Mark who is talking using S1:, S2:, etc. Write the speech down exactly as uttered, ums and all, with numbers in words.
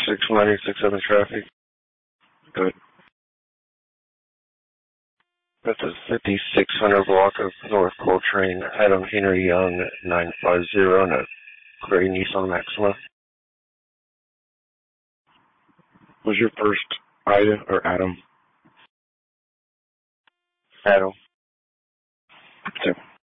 S1: six one eight six seven traffic. Good. That's a fifty-six hundred block of North Coltrane, Adam Henry Young, nine five zero, and a gray Nissan Maxima. Was your first Ida or Adam? Adam. Okay.